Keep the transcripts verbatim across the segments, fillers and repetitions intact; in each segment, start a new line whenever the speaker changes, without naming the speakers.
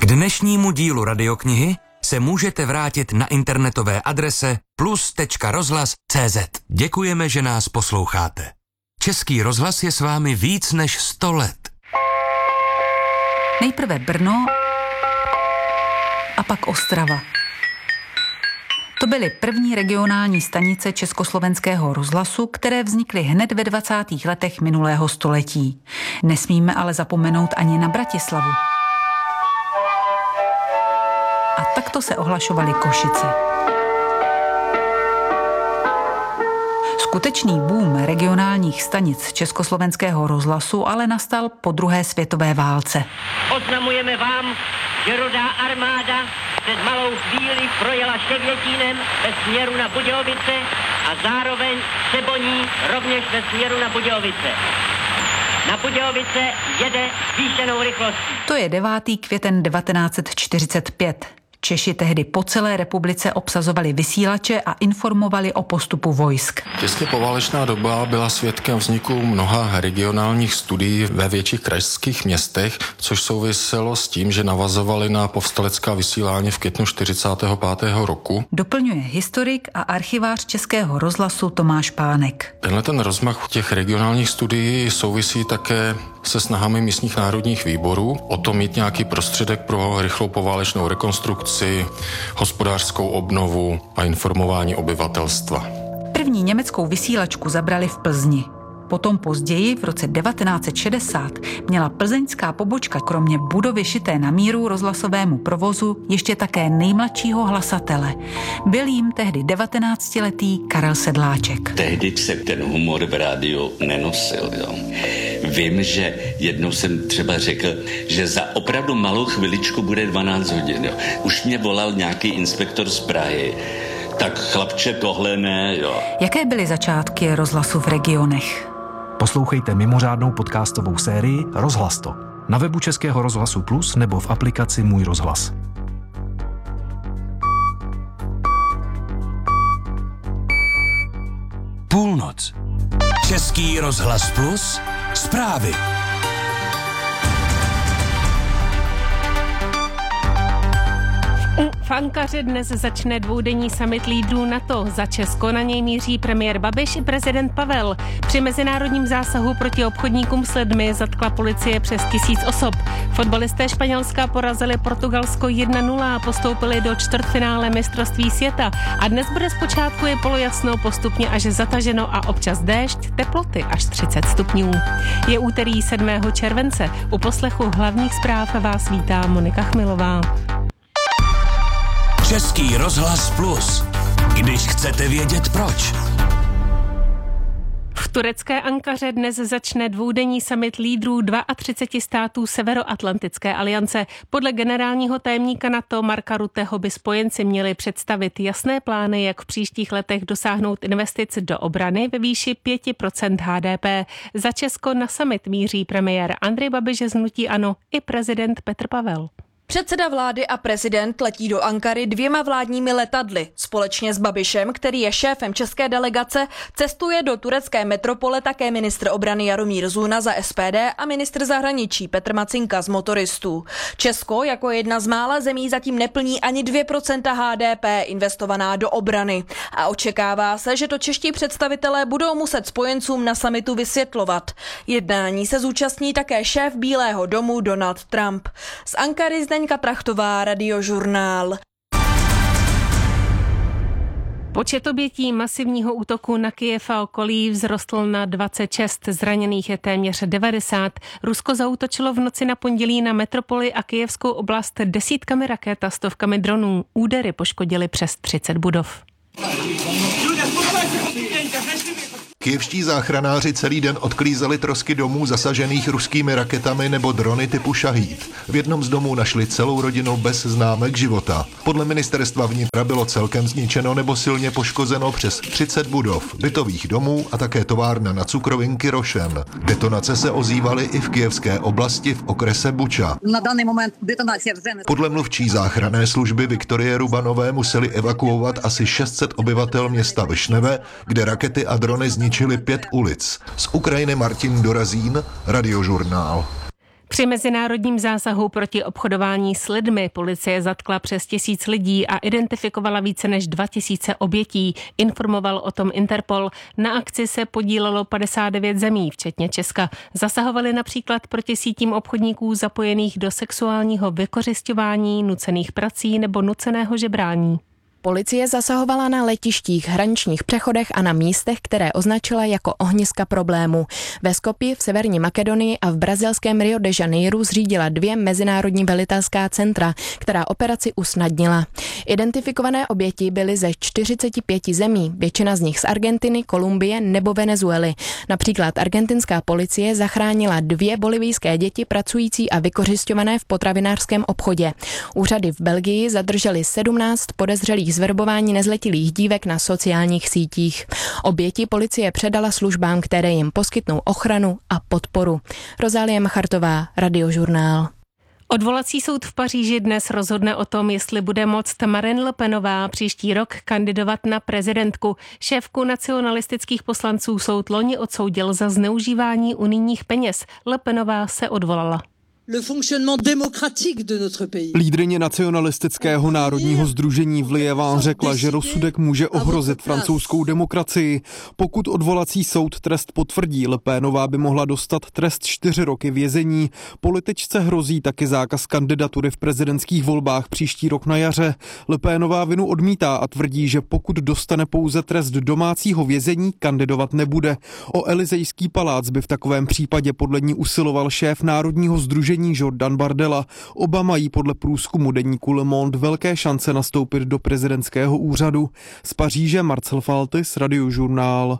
dnešnímu dílu radioknihy se můžete vrátit na internetové adrese plus tečka rozhlas tečka cé zet. Děkujeme, že nás posloucháte. Český rozhlas je s vámi víc než sto let.
Nejprve Brno a pak Ostrava. To byly první regionální stanice Československého rozhlasu, které vznikly hned ve dvacátých letech minulého století. Nesmíme ale zapomenout ani na Bratislavu. A takto se ohlašovaly Košice. Skutečný boom regionálních stanic Československého rozhlasu ale nastal po druhé světové válce.
Oznamujeme vám, že Rudá armáda před malou chvíli projela Ševětínem ve směru na Budějovice a zároveň Třeboní rovněž ve směru na Budějovice. Na Budějovice jede zvýšenou rychlostí.
To je devátý květen devatenáct set čtyřicet pět. Češi tehdy po celé republice obsazovali vysílače a informovali o postupu vojsk.
Těsně poválečná doba byla svědkem vzniku mnoha regionálních studií ve větších krajských městech, což souviselo s tím, že navazovali na povstalecká vysílání v květnu čtyřicátého pátého roku.
Doplňuje historik a archivář Českého rozhlasu Tomáš Pánek.
Tenhle ten rozmach těch regionálních studií souvisí také se snahami místních národních výborů o to mít nějaký prostředek pro rychlou poválečnou rekonstrukci, hospodářskou obnovu a informování obyvatelstva.
První německou vysílačku zabrali v Plzni. Potom později, v roce devatenáct set šedesát, měla plzeňská pobočka kromě budovy šité na míru rozhlasovému provozu ještě také nejmladšího hlasatele. Byl jim tehdy devatenáctiletý Karel Sedláček.
Tehdy se ten humor v rádiu nenosil. Jo. Vím, že jednou jsem třeba řekl, že za opravdu malou chviličku bude dvanáct hodin. Jo. Už mě volal nějaký inspektor z Prahy. Tak chlapče, tohle ne, jo.
Jaké byly začátky rozhlasu v regionech?
Poslouchejte mimořádnou podcastovou sérii Rozhlas to na webu Českého rozhlasu Plus nebo v aplikaci Můj rozhlas.
Půlnoc. Český rozhlas Plus. Zprávy.
V Ankaře dnes začne dvoudenní summit lídrů NATO. Za Česko na něj míří premiér Babiš i prezident Pavel. Při mezinárodním zásahu proti obchodníkům s lidmi zatkla policie přes tisíc osob. Fotbalisté Španělska porazili Portugalsko jedna nula a postoupili do čtvrtfinále mistrovství světa. A dnes bude zpočátku je polojasno, postupně až zataženo a občas déšť, teploty až třicet stupňů. Je úterý sedmého července. U poslechu hlavních zpráv vás vítá Monika Chmilová.
Český rozhlas Plus. Když chcete vědět proč.
V turecké Ankaře dnes začne dvoudenní summit lídrů třiceti dvou států Severoatlantické aliance. Podle generálního tajemníka NATO Marka Rutteho by spojenci měli představit jasné plány, jak v příštích letech dosáhnout investic do obrany ve výši pět procent H D P. Za Česko na summit míří premiér Andrej Babiš z hnutí ANO i prezident Petr Pavel.
Předseda vlády a prezident letí do Ankary dvěma vládními letadly. Společně s Babišem, který je šéfem české delegace, cestuje do turecké metropole také ministr obrany Jaromír Zuna za S P D a ministr zahraničí Petr Macinka z Motoristů. Česko jako jedna z mála zemí zatím neplní ani dvě procenta H D P investovaná do obrany. A očekává se, že to čeští představitelé budou muset spojencům na summitu vysvětlovat. Jednání se zúčastní také šéf Bílého domu Donald Trump. Z Ankary Zdeňka Trachtová, Radiožurnál.
Počet obětí masivního útoku na Kyjev a okolí vzrostl na dvacet šest, zraněných je téměř devadesát. Rusko zaútočilo v noci na pondělí na metropoli a kyjevskou oblast desítkami raket a stovkami dronů. Údery poškodily přes třicet budov.
Kyjevští záchranáři celý den odklízeli trosky domů zasažených ruskými raketami nebo drony typu Šahíd. V jednom z domů našli celou rodinu bez známek života. Podle ministerstva vnitra bylo celkem zničeno nebo silně poškozeno přes třicet budov, bytových domů a také továrna na cukrovinky Rošen. Detonace se ozývaly i v kyjevské oblasti v okrese Buča. Podle mluvčí záchranné služby Viktorie Rubanové museli evakuovat asi šest set obyvatel města Višneve, kde rakety a drony zničily pět ulic. Z Ukrajiny Martin Dorazín, Radiožurnál.
Při mezinárodním zásahu proti obchodování s lidmi policie zatkla přes tisíc lidí a identifikovala více než dva tisíce obětí, informoval o tom Interpol. Na akci se podílelo padesát devět zemí, včetně Česka. Zasahovali například proti sítím obchodníků zapojených do sexuálního vykořisťování, nucených prací nebo nuceného žebrání.
Policie zasahovala na letištích, hraničních přechodech a na místech, které označila jako ohniska problému. Ve Skopji, v Severní Makedonii a v brazilském Rio de Janeiro zřídila dvě mezinárodní velitelská centra, která operaci usnadnila. Identifikované oběti byly ze čtyřiceti pěti zemí, většina z nich z Argentiny, Kolumbie nebo Venezuely. Například argentinská policie zachránila dvě bolivijské děti pracující a vykořisťované v potravinářském obchodě. Úřady v Belgii zadržely sedmnáct podezřelých zverbování nezletilých dívek na sociálních sítích. Oběti policie předala službám, které jim poskytnou ochranu a podporu. Rozálie Machartová, Radiožurnál.
Odvolací soud v Paříži dnes rozhodne o tom, jestli bude moct Marine Le Penová příští rok kandidovat na prezidentku. Šéfku nacionalistických poslanců soud loni odsoudil za zneužívání unijních peněz. Le Penová se odvolala.
Lídryně nacionalistického národního sdružení v Liévin řekla, že rozsudek může ohrozit francouzskou demokracii. Pokud odvolací soud trest potvrdí, Le Penová by mohla dostat trest čtyři roky vězení. Političce hrozí taky zákaz kandidatury v prezidentských volbách příští rok na jaře. Le Penová vinu odmítá a tvrdí, že pokud dostane pouze trest domácího vězení, kandidovat nebude. O Elysejský palác by v takovém případě podle ní usiloval šéf národního sdružení Jordan Bardella. Oba mají podle průzkumu deníku Le Monde velké šance nastoupit do prezidentského úřadu. Z Paříže Marcel Faltis, Radiožurnál.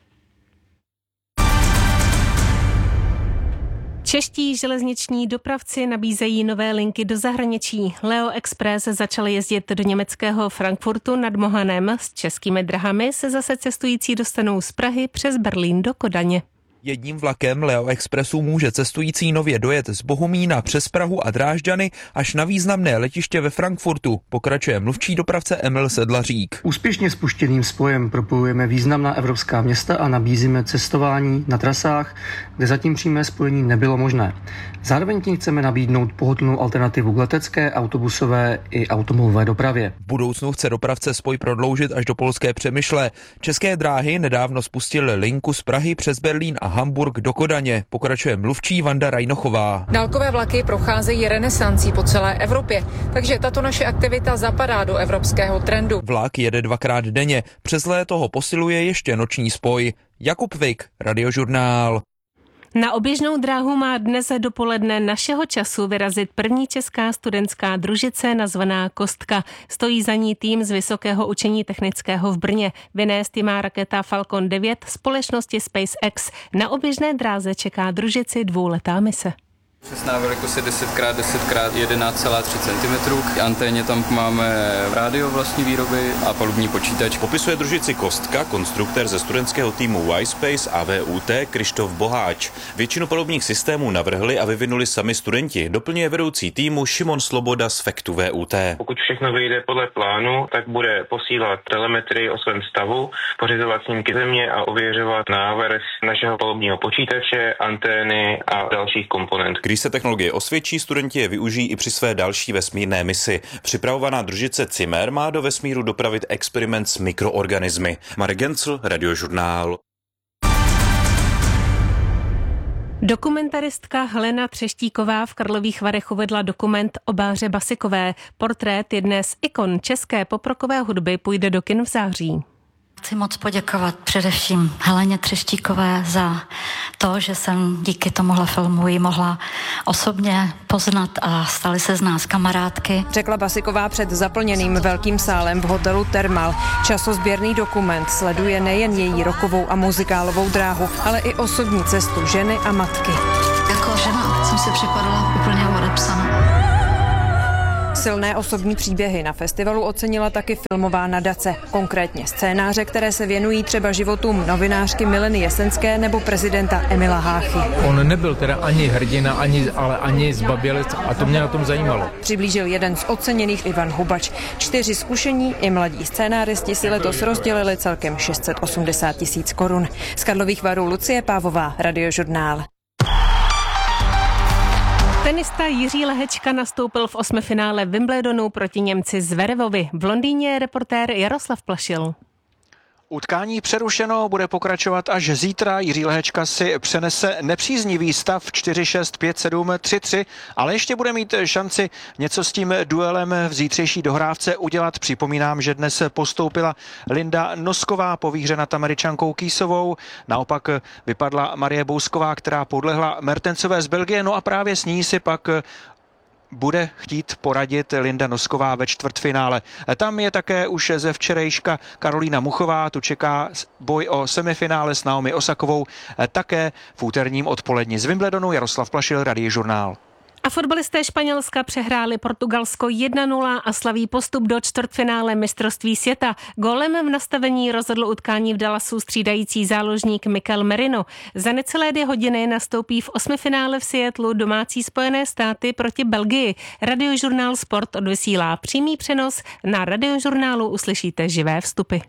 Čeští železniční dopravci nabízejí nové linky do zahraničí. Leo Express začal jezdit do německého Frankfurtu nad Mohanem. S českými drahami se zase cestující dostanou z Prahy přes Berlín do Kodaně.
Jedním vlakem Leo Expressu může cestující nově dojet z Bohumína přes Prahu a Drážďany až na významné letiště ve Frankfurtu, pokračuje mluvčí dopravce Emil Sedlařík.
Úspěšně spuštěným spojem propojujeme významná evropská města a nabízíme cestování na trasách, kde zatím přímé spojení nebylo možné. Zároveň tím chceme nabídnout pohodlnou alternativu k letecké, autobusové i automobilové dopravě.
V budoucnu chce dopravce spoj prodloužit až do polské Přemyšle. České dráhy nedávno spustily linku z Prahy přes Berlín a Hamburg do Kodaně, pokračuje mluvčí Vanda Rajnochová.
Dálkové vlaky procházejí renesancí po celé Evropě, takže tato naše aktivita zapadá do evropského trendu.
Vlak jede dvakrát denně, přes léto ho posiluje ještě noční spoj. Jakub Vik, Radiožurnál.
Na oběžnou dráhu má dnes dopoledne našeho času vyrazit první česká studentská družice nazvaná Kostka. Stojí za ní tým z Vysokého učení technického v Brně. Vynést ji má raketa Falcon devět společnosti SpaceX. Na oběžné dráze čeká družici dvouletá mise.
Přesná velikost je deset krát deset krát jedenáct celá tři centimetru. K anténě tam máme rádio vlastní výroby a palubní počítač.
Popisuje družici Kostka konstruktér ze studentského týmu Y-Space A V U T Krištof Boháč. Většinu palubních systémů navrhli a vyvinuli sami studenti. Doplňuje vedoucí týmu Šimon Sloboda z Fektu V U T.
Pokud všechno vyjde podle plánu, tak bude posílat telemetrii o svém stavu, pořizovat snímky země a ověřovat návrh našeho palubního počítače, antény a dalších komponentů.
Když se technologie osvědčí, studenti je využijí i při své další vesmírné misi. Připravovaná družice Cimer má do vesmíru dopravit experiment s mikroorganismy. Marek Gencl, Radiožurnál.
Dokumentaristka Helena Třeštíková v Karlových Varech uvedla dokument o Báře Basikové. Portrét jedné z ikon české poprokové hudby půjde do kin v září.
Chci moc poděkovat především Heleně Třeštíkové za to, že jsem díky tomuhle filmu ji mohla osobně poznat a staly se z nás kamarádky.
Řekla Basiková před zaplněným velkým sálem v hotelu Thermal. Časozběrný dokument sleduje nejen její rokovou a muzikálovou dráhu, ale i osobní cestu ženy a matky.
Jako žena jsem si připadala úplně odepsaná.
Silné osobní příběhy na festivalu ocenila taky filmová nadace, konkrétně scénáře, které se věnují třeba životům novinářky Mileny Jesenské nebo prezidenta Emila Háchy.
On nebyl teda ani hrdina, ani, ale ani zbabělec a to mě na tom zajímalo.
Přiblížil jeden z oceněných Ivan Hubač. Čtyři zkušení i mladí scénáristi si letos rozdělili celkem šest set osmdesát tisíc korun. Z Karlových Varů Lucie Pávová, Radiožurnál.
Tenista Jiří Lehečka nastoupil v osmifinále Wimbledonu proti Němci Zverevovi. V Londýně je reportér Jaroslav Plašil.
Utkání přerušeno bude pokračovat až zítra. Jiří Lehečka si přenese nepříznivý stav čtyři šest, pět sedm, tři tři, ale ještě bude mít šanci něco s tím duelem v zítřejší dohrávce udělat. Připomínám, že dnes postoupila Linda Nosková po výhře nad Američankou Kýsovou. Naopak vypadla Marie Bousková, která podlehla Mertensové z Belgie, no a právě s ní si pak bude chtít poradit Linda Nosková ve čtvrtfinále. Tam je také už ze včerejška Karolína Muchová, tu čeká boj o semifinále s Naomi Osakovou, také v úterním odpoledni z Wimbledonu. Jaroslav Plašil, Radiožurnál.
A fotbalisté Španělska přehráli Portugalsko jedna nula a slaví postup do čtvrtfinále mistrovství světa. Gólem v nastavení rozhodl utkání v Dallasu střídající záložník Mikel Merino. Za necelé dvě hodiny nastoupí v osmifinále v Seattlu domácí Spojené státy proti Belgii. Radiožurnál Sport odvysílá přímý přenos. Na Radiožurnálu uslyšíte živé vstupy.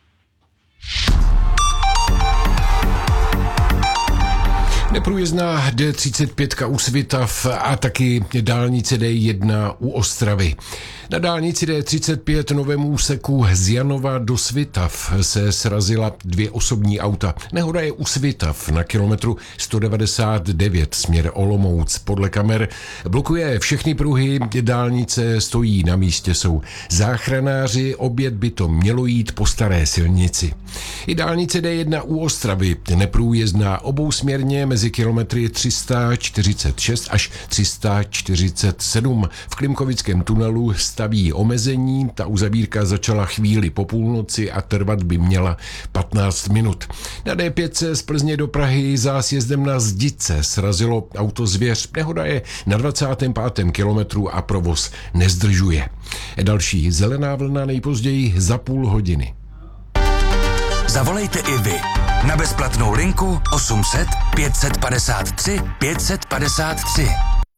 Neprůjezdná D třicet pět u Svitav a taky dálnice D jedna u Ostravy. Na dálnici D třicet pět novému úseku z Janova do Svitav se srazila dvě osobní auta. Nehoda je u Svitav na kilometru sto devadesát devět směr Olomouc. Podle kamer blokuje všechny pruhy, dálnice stojí na místě, jsou záchranáři, obět by to mělo jít po staré silnici. I dálnice D jedna u Ostravy neprůjezdná obousměrně mezi kilometry tři sta čtyřicet šest až tři sta čtyřicet sedm. V Klimkovickém tunelu staví omezení, ta uzavírka začala chvíli po půlnoci a trvat by měla patnáct minut. Na D pět z Plzně do Prahy za sjezdem na Zdice srazilo auto Zvěř. Nehoda je na dvacátém pátém kilometru a provoz nezdržuje. Další zelená vlna nejpozději za půl hodiny.
Zavolejte i vy na bezplatnou linku osm set, pět padesát tři, pět padesát tři.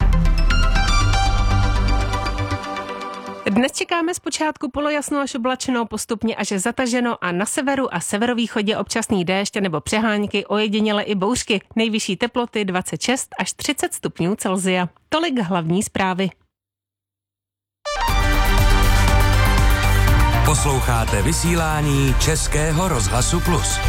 Dnes čekáme zpočátku polojasno až oblačeno, postupně až zataženo a na severu a severovýchodě občasný déšť nebo přehánky, ojediněle i bouřky. Nejvyšší teploty dvacet šest až třicet stupňů Celsia. Tolik hlavní zprávy.
Posloucháte vysílání Českého rozhlasu Plus.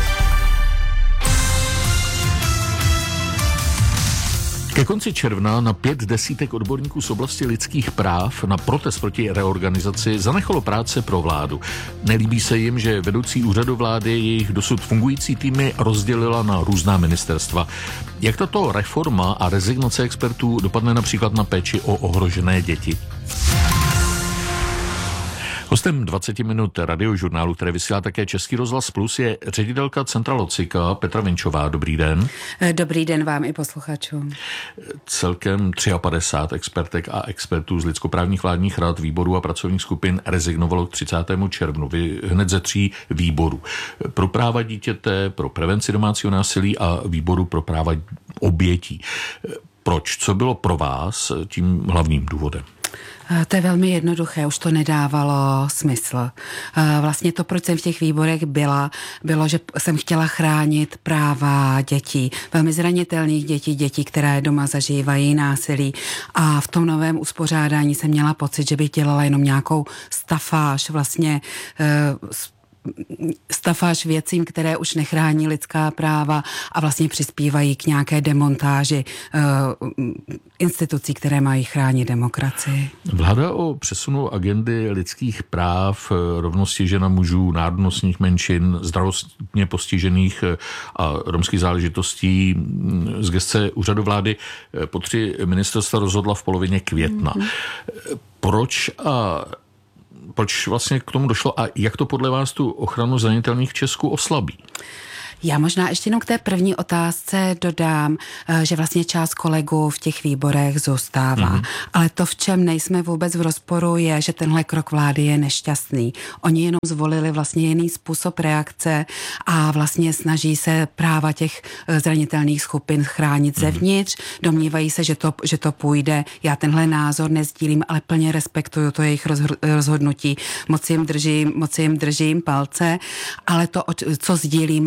Ke konci června na pět desítek odborníků z oblasti lidských práv na protest proti reorganizaci zanechalo práce pro vládu. Nelíbí se jim, že vedoucí úřadu vlády jejich dosud fungující týmy rozdělila na různá ministerstva. Jak tato reforma a rezignace expertů dopadne například na péči o ohrožené děti? Hostem dvacet minut Radiožurnálu, které vysílá také Český rozhlas Plus, je ředitelka Centra Locika Petra Vinčová. Dobrý den.
Dobrý den vám i posluchačům.
Celkem padesát tři expertek a expertů z lidskoprávních vládních rad, výborů a pracovních skupin rezignovalo k třicátému červnu. Vy hned ze tří výborů. Pro práva dítěte, pro prevenci domácího násilí a výboru pro práva obětí. Proč? Co bylo pro vás tím hlavním důvodem?
To je velmi jednoduché, už to nedávalo smysl. Vlastně to, proč jsem v těch výborech byla, bylo, že jsem chtěla chránit práva dětí, velmi zranitelných dětí, dětí, které doma zažívají násilí. A v tom novém uspořádání jsem měla pocit, že bych dělala jenom nějakou stafáž, vlastně stafáž věcím, které už nechrání lidská práva a vlastně přispívají k nějaké demontáži uh, institucí, které mají chránit demokracii.
Vláda o přesunu agendy lidských práv, rovnosti žen a mužů, národnostních menšin, zdravotně postižených a romských záležitostí z gesce úřadu vlády po tři ministerstva rozhodla v polovině května. Mm-hmm. Proč a Proč vlastně k tomu došlo a jak to podle vás tu ochranu zranitelných v Česku oslabí?
Já možná ještě jenom k té první otázce dodám, že vlastně část kolegů v těch výborech zůstává. Mm-hmm. Ale to, v čem nejsme vůbec v rozporu, je, že tenhle krok vlády je nešťastný. Oni jenom zvolili vlastně jiný způsob reakce a vlastně snaží se práva těch zranitelných skupin chránit mm-hmm. zevnitř. Domnívají se, že to, že to půjde. Já tenhle názor nezdílím, ale plně respektuju to jejich rozhodnutí. Moc jim držím, moc jim držím palce, ale to, co sdílíme, jsou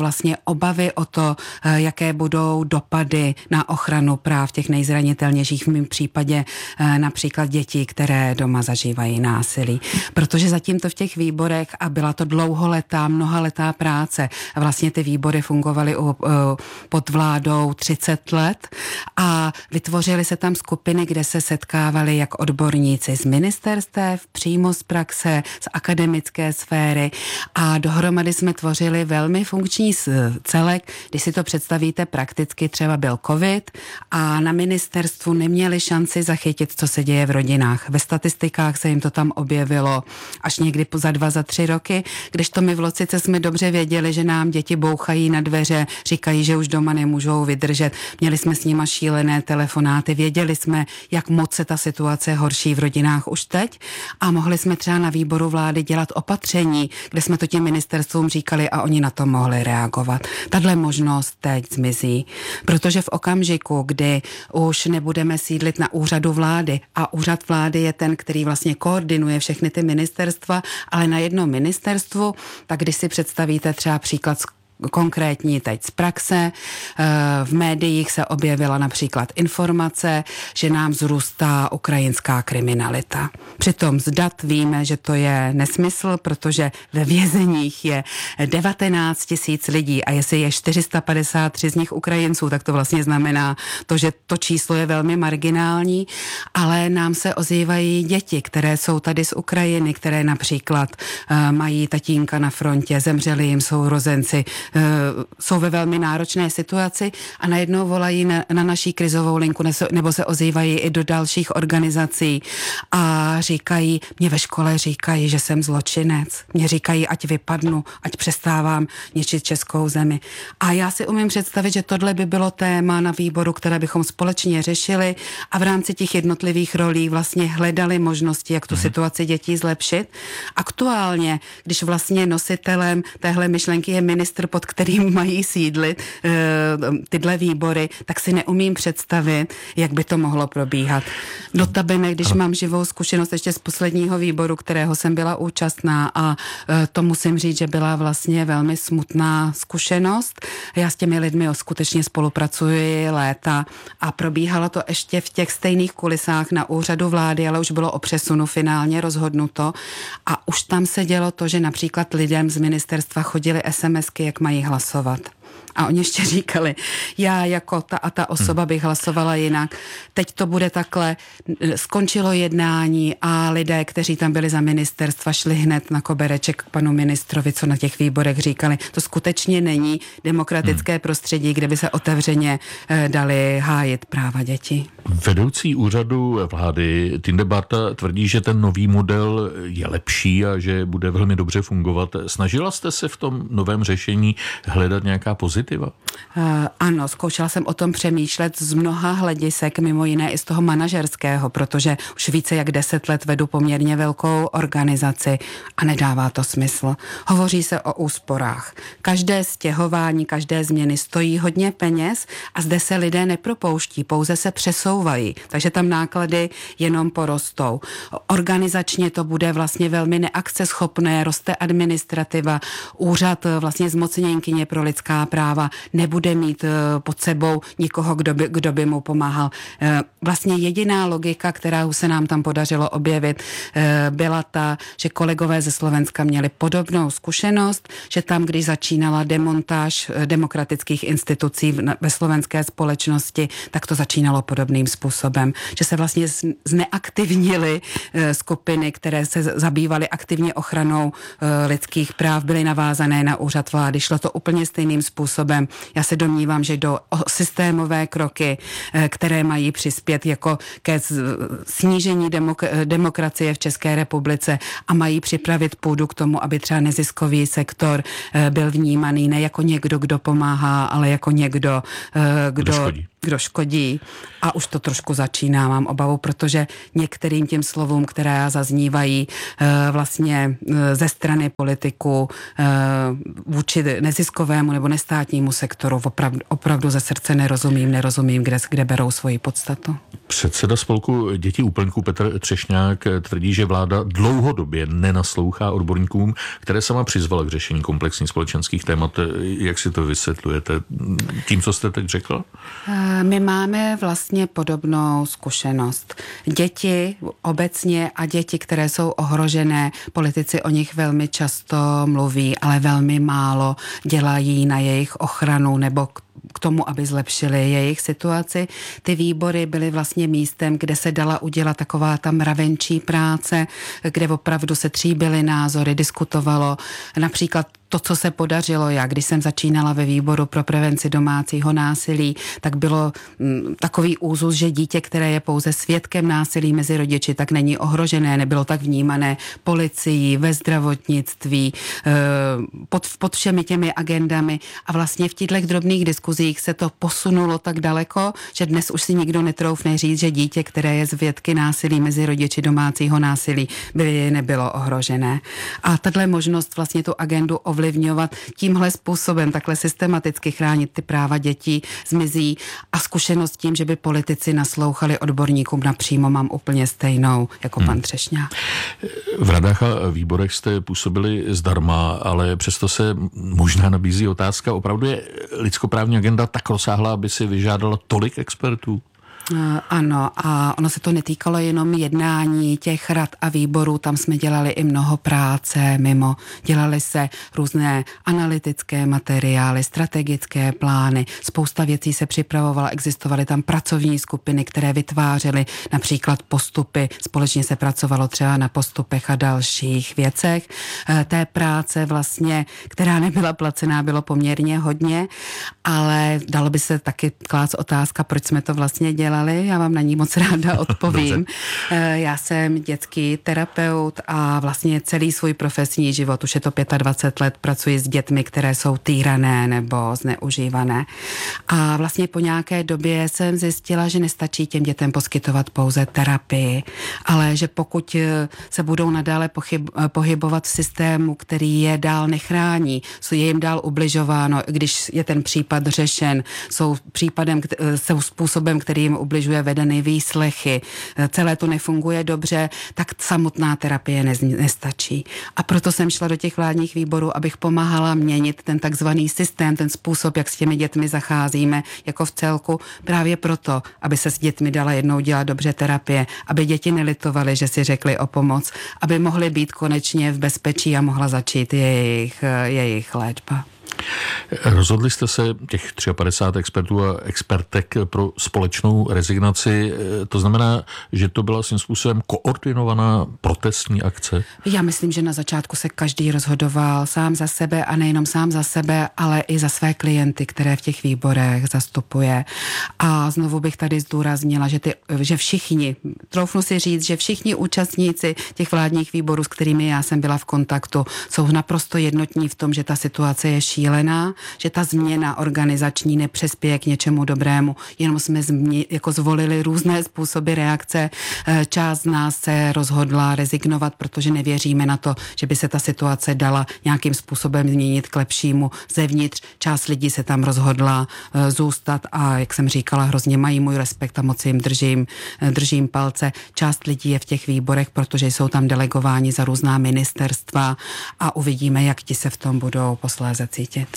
vlastně obavy o to, jaké budou dopady na ochranu práv těch nejzranitelnějších, v mém případě například dětí, které doma zažívají násilí. Protože zatím to v těch výborech, a byla to dlouholetá, mnohaletá práce, a vlastně ty výbory fungovaly u, pod vládou třicet let a vytvořily se tam skupiny, kde se setkávali jak odborníci z ministerstev, přímo z praxe, z akademické sféry a dohromady jsme tvořili velmi funkční celek. Když si to představíte prakticky, třeba byl covid a na ministerstvu neměli šanci zachytit, co se děje v rodinách. Ve statistikách se jim to tam objevilo až někdy za dva, za tři roky, když to my v Locice jsme dobře věděli, že nám děti bouchají na dveře, říkají, že už doma nemůžou vydržet. Měli jsme s nima šílené telefonáty, věděli jsme, jak moc se ta situace horší v rodinách už teď a mohli jsme třeba na výboru vlády dělat opatření, kde jsme to těm ministerstvům říkali a oni na to mohli reagovat. Tahle možnost teď zmizí, protože v okamžiku, kdy už nebudeme sídlit na úřadu vlády a úřad vlády je ten, který vlastně koordinuje všechny ty ministerstva, ale na jednom ministerstvu, tak když si představíte třeba příklad z konkrétní teď z praxe. V médiích se objevila například informace, že nám vzrůstá ukrajinská kriminalita. Přitom z dat víme, že to je nesmysl, protože ve vězeních je devatenáct tisíc lidí a jestli je čtyři sta padesát tři z nich Ukrajinců, tak to vlastně znamená to, že to číslo je velmi marginální, ale nám se ozývají děti, které jsou tady z Ukrajiny, které například uh, mají tatínka na frontě, zemřeli jim sourozenci, jsou ve velmi náročné situaci a najednou volají na, na naší krizovou linku nebo se ozývají i do dalších organizací a říkají, mě ve škole říkají, že jsem zločinec. Mě říkají, ať vypadnu, ať přestávám ničit českou zemi. A já si umím představit, že tohle by bylo téma na výboru, které bychom společně řešili a v rámci těch jednotlivých rolí vlastně hledali možnosti, jak tu situaci dětí zlepšit. Aktuálně, když vlastně nositelem téhle myšlenky je ministr, pod kterým mají sídlit e, tyhle výbory, tak si neumím představit, jak by to mohlo probíhat. Notabene, když mám živou zkušenost ještě z posledního výboru, kterého jsem byla účastná a e, to musím říct, že byla vlastně velmi smutná zkušenost. Já s těmi lidmi skutečně spolupracuji léta a probíhalo to ještě v těch stejných kulisách na úřadu vlády, ale už bylo o přesunu finálně rozhodnuto a už tam se dělo to, že například lidem z ministerstva chodili SMSky, jak mají hlasovat. A oni ještě říkali, já jako ta a ta osoba bych hlasovala jinak. Teď to bude takhle, skončilo jednání a lidé, kteří tam byli za ministerstva, šli hned na kobereček k panu ministrovi, co na těch výborech říkali. To skutečně není demokratické hmm. prostředí, kde by se otevřeně eh, dali hájit práva dětí.
Vedoucí úřadu vlády Tinde Barta tvrdí, že ten nový model je lepší a že bude velmi dobře fungovat. Snažila jste se v tom novém řešení hledat nějaká pozitiva?
Uh, ano, zkoušela jsem o tom přemýšlet z mnoha hledisek, mimo jiné i z toho manažerského, protože už více jak deset let vedu poměrně velkou organizaci a nedává to smysl. Hovoří se o úsporách. Každé stěhování, každé změny stojí hodně peněz a zde se lidé nepropouští, pouze se přesouvají, takže tam náklady jenom porostou. Organizačně to bude vlastně velmi neakceschopné, roste administrativa, úřad vlastně zmocněnkyně pro lidská práva nebude mít pod sebou nikoho, kdo by, kdo by mu pomáhal. Vlastně jediná logika, která se nám tam podařilo objevit, byla ta, že kolegové ze Slovenska měli podobnou zkušenost, že tam, když začínala demontáž demokratických institucí ve slovenské společnosti, tak to začínalo podobným způsobem, že se vlastně zneaktivnily skupiny, které se zabývaly aktivně ochranou lidských práv, byly navázané na úřad vlády. Šlo to úplně stejným způsobem. Já se domnívám, že do systémové kroky, které mají přispět jako ke snížení demok- demokracie v České republice a mají připravit půdu k tomu, aby třeba neziskový sektor byl vnímaný ne jako někdo, kdo pomáhá, ale jako někdo, kdo, kdo škodí. A už to trošku začíná, mám obavu, protože některým těm slovům, které zaznívají vlastně ze strany politiků vůči neziskovému nebo nestátnímu sektoru, opravdu, opravdu ze srdce nerozumím, nerozumím, kde, kde berou svoji podstatu.
Předseda spolku Děti úplňků Petr Třešňák tvrdí, že vláda dlouhodobě nenaslouchá odborníkům, které sama přizvala k řešení komplexních společenských témat. Jak si to vysvětlujete tím, co jste teď řekla?
My máme vlastně podobnou zkušenost. Děti obecně a děti, které jsou ohrožené, politici o nich velmi často mluví, ale velmi málo dělají na jejich ochranu nebo k tomu, aby zlepšili jejich situaci. Ty výbory byly vlastně místem, kde se dala udělat taková ta mravenčí práce, kde opravdu se tříbily názory, diskutovalo. Například to, co se podařilo, já, když jsem začínala ve výboru pro prevenci domácího násilí, tak bylo m, takový úzus, že dítě, které je pouze svědkem násilí mezi rodiči, tak není ohrožené, nebylo tak vnímané policií, ve zdravotnictví, e, pod, pod všemi těmi agendami. A vlastně v těchto drobných diskuzích se to posunulo tak daleko, že dnes už si nikdo netroufne říct, že dítě, které je svědky násilí mezi rodiči domácího násilí, by nebylo ohrožené. A tato možnost vlastně tu agendu ovlivňovat tímhle způsobem, takhle systematicky chránit ty práva dětí, zmizí a zkušenost tím, že by politici naslouchali odborníkům napřímo, mám úplně stejnou jako hmm. pan Třešňák.
V radách a výborech jste působili zdarma, ale přesto se možná nabízí otázka, opravdu je lidskoprávní agenda tak rozsáhlá, aby si vyžádala tolik expertů?
Ano, a ono se to netýkalo jenom jednání těch rad a výborů, tam jsme dělali i mnoho práce mimo. Dělali se různé analytické materiály, strategické plány, spousta věcí se připravovala, existovaly tam pracovní skupiny, které vytvářely například postupy, společně se pracovalo třeba na postupech a dalších věcech. Té práce vlastně, která nebyla placená, bylo poměrně hodně, ale dalo by se taky klást otázka, proč jsme to vlastně dělali. Já vám na ní moc ráda odpovím. Já jsem dětský terapeut a vlastně celý svůj profesní život, už je to dvacet pět let, pracuji s dětmi, které jsou týrané nebo zneužívané. A vlastně po nějaké době jsem zjistila, že nestačí těm dětem poskytovat pouze terapii, ale že pokud se budou nadále pochyb, pohybovat v systému, který je dál nechrání, je jim dál ubližováno, když je ten případ řešen, jsou případem, jsou způsobem, který jim ubližuje, vedeny výslechy, celé to nefunguje dobře, tak samotná terapie nestačí. A proto jsem šla do těch vládních výborů, abych pomáhala měnit ten takzvaný systém, ten způsob, jak s těmi dětmi zacházíme jako v celku, právě proto, aby se s dětmi dala jednou dělat dobře terapie, aby děti nelitovaly, že si řekli o pomoc, aby mohly být konečně v bezpečí a mohla začít jejich, jejich léčba.
Rozhodli jste se těch padesát tři expertů a expertek pro společnou rezignaci. To znamená, že to byla svým způsobem koordinovaná protestní akce?
Já myslím, že na začátku se každý rozhodoval sám za sebe a nejenom sám za sebe, ale i za své klienty, které v těch výborech zastupuje. A znovu bych tady zdůraznila, že, ty, že všichni, troufnu si říct, že všichni účastníci těch vládních výborů, s kterými já jsem byla v kontaktu, jsou naprosto jednotní v tom, že ta situace je šílená, že ta změna organizační nepřespěje k něčemu dobrému, jenom jsme změ, jako zvolili různé způsoby reakce. Část z nás se rozhodla rezignovat, protože nevěříme na to, že by se ta situace dala nějakým způsobem změnit k lepšímu zevnitř. Část lidí se tam rozhodla zůstat a, jak jsem říkala, hrozně mají můj respekt a moc jim držím, držím palce. Část lidí je v těch výborech, protože jsou tam delegováni za různá ministerstva a uvidíme, jak ti se v tom budou posléze cítit.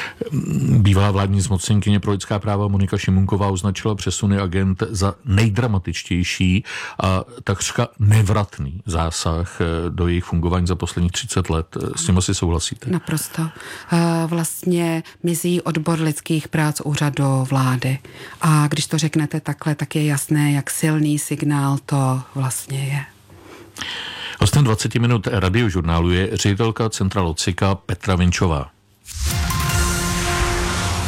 Bývalá vládní zmocněnkyně pro lidská práva Monika Šimunková označila přesuny agent za nejdramatičtější a takřka nevratný zásah do jejich fungování za posledních třicet let. S tím asi souhlasíte?
Naprosto. Vlastně mizí odbor lidských práv úřadu vlády. A když to řeknete takhle, tak je jasné, jak silný signál to vlastně je.
Hostem dvacet minut radiožurnálu je ředitelka Centra Locika Petra Vinčová.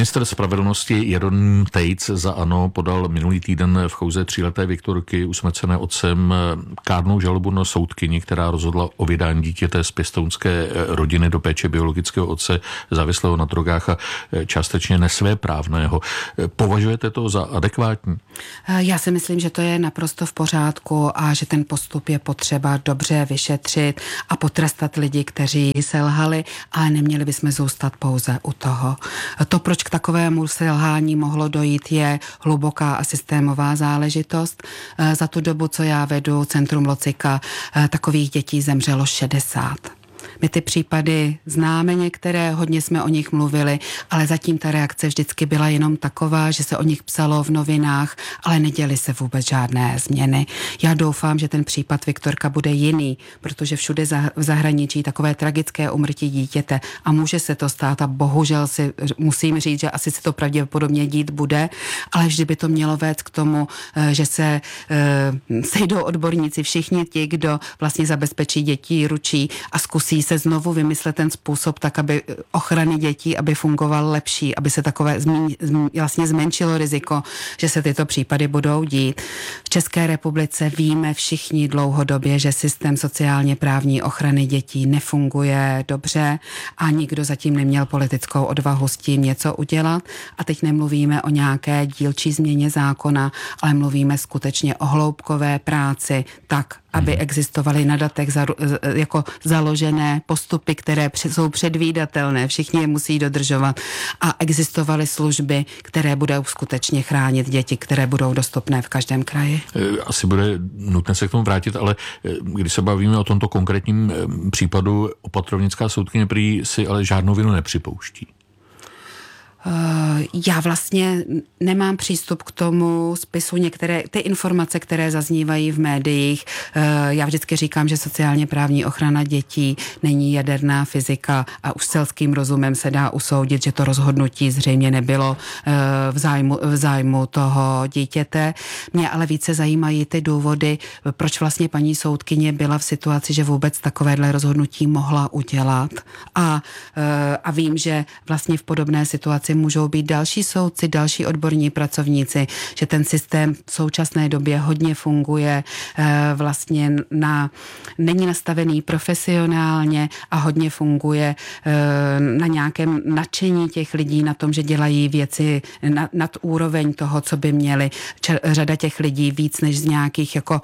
Ministr spravedlnosti Jeroným Tejc za ANO podal minulý týden v kauze tříleté Viktorky usmrcené otcem kárnou žalobu na soudkyni, která rozhodla o vydání dítěte z pěstounské rodiny do péče biologického otce závislého na drogách a částečně nesvéprávného. Považujete to za adekvátní?
Já si myslím, že to je naprosto v pořádku a že ten postup je potřeba dobře vyšetřit a potrestat lidi, kteří selhali, ale neměli bychom zůstat pouze u toho. To, proč k takovému selhání mohlo dojít, je hluboká a systémová záležitost. Za tu dobu, co já vedu Centrum Locika, takových dětí zemřelo šedesát. My ty případy známe některé, hodně jsme o nich mluvili, ale zatím ta reakce vždycky byla jenom taková, že se o nich psalo v novinách, ale neděly se vůbec žádné změny. Já doufám, že ten případ Viktorka bude jiný, protože všude v zahraničí takové tragické umrtí dítěte a může se to stát a bohužel si musím říct, že asi se to pravděpodobně dít bude, ale vždy by to mělo vést k tomu, že se sejdou odborníci, všichni ti, kdo vlastně zabezpečí děti, ručí a zkusí se znovu vymyslet ten způsob tak, aby ochrany dětí, aby fungoval lepší, aby se takové zmín, vlastně zmenšilo riziko, že se tyto případy budou dít. V České republice víme všichni dlouhodobě, že systém sociálně právní ochrany dětí nefunguje dobře a nikdo zatím neměl politickou odvahu s tím něco udělat. A teď nemluvíme o nějaké dílčí změně zákona, ale mluvíme skutečně o hloubkové práci tak, aby existovaly na datech za, jako založené postupy, které jsou předvídatelné, všichni je musí dodržovat a existovaly služby, které budou skutečně chránit děti, které budou dostupné v každém kraji.
Asi bude nutné se k tomu vrátit, ale když se bavíme o tomto konkrétním případu, opatrovnická soudkyně prý si ale žádnou vinu nepřipouští.
Já vlastně nemám přístup k tomu spisu, některé ty informace, které zaznívají v médiích. Já vždycky říkám, že sociálně právní ochrana dětí není jaderná fyzika a už selským rozumem se dá usoudit, že to rozhodnutí zřejmě nebylo v zájmu, v zájmu toho dítěte. Mě ale více zajímají ty důvody, proč vlastně paní soudkyně byla v situaci, že vůbec takovéhle rozhodnutí mohla udělat. A, a vím, že vlastně v podobné situaci můžou být další soudci, další odborní pracovníci, že ten systém v současné době hodně funguje, vlastně na, není nastavený profesionálně a hodně funguje na nějakém nadšení těch lidí, na tom, že dělají věci nad, nad úroveň toho, co by měli. Řada těch lidí víc než z nějakých jako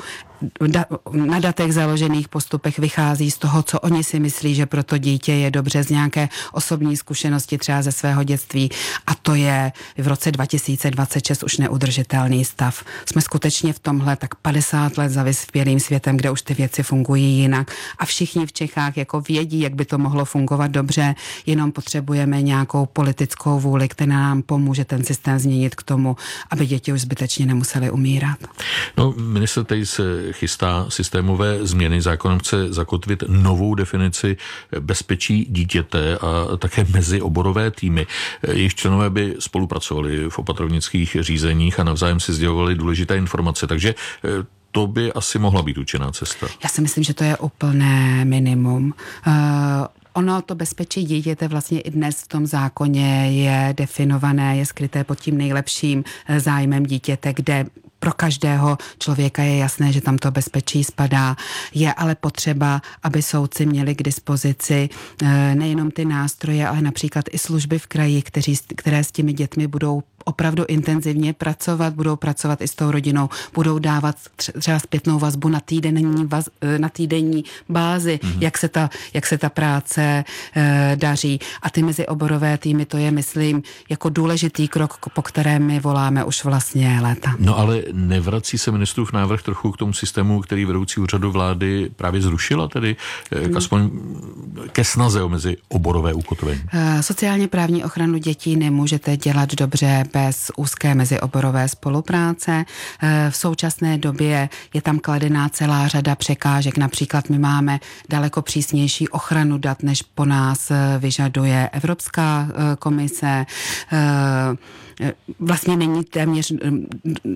na datech založených postupech vychází z toho, co oni si myslí, že pro to dítě je dobře, z nějaké osobní zkušenosti třeba ze svého dětství a to je v roce dva tisíce dvacet šest už neudržitelný stav. Jsme skutečně v tomhle tak padesát let za vyspělým světem, kde už ty věci fungují jinak a všichni v Čechách jako vědí, jak by to mohlo fungovat dobře, jenom potřebujeme nějakou politickou vůli, která nám pomůže ten systém změnit k tomu, aby děti už zbytečně nemusely umírat.
No, ministr Tejc chystá systémové změny. Zákonem chce zakotvit novou definici bezpečí dítěte a také mezioborové týmy. Jejich členové by spolupracovali v opatrovnických řízeních a navzájem si sdělovali důležité informace, takže to by asi mohla být účinná cesta.
Já si myslím, že to je úplné minimum. Uh... Ono to bezpečí dítěte vlastně i dnes v tom zákoně je definované, je skryté pod tím nejlepším zájmem dítěte, kde pro každého člověka je jasné, že tam to bezpečí spadá. Je ale potřeba, aby soudci měli k dispozici nejenom ty nástroje, ale například i služby v kraji, kteří, které s těmi dětmi budou opravdu intenzivně pracovat, budou pracovat i s tou rodinou, budou dávat třeba zpětnou vazbu na týdenní, vaz, na týdenní bázi, mm-hmm. jak, se ta, jak se ta práce e, daří. A ty mezioborové týmy, to je, myslím, jako důležitý krok, po kterém my voláme už vlastně léta.
No ale nevrací se ministrův návrh trochu k tomu systému, který vedoucí úřadu vlády právě zrušila, tedy mm. aspoň ke snaze o mezioborové ukotvení?
E, sociálně právní ochranu dětí nemůžete dělat dobře bez úzké mezioborové spolupráce. V současné době je tam kladená celá řada překážek. Například my máme daleko přísnější ochranu dat, než po nás vyžaduje Evropská komise. Vlastně není téměř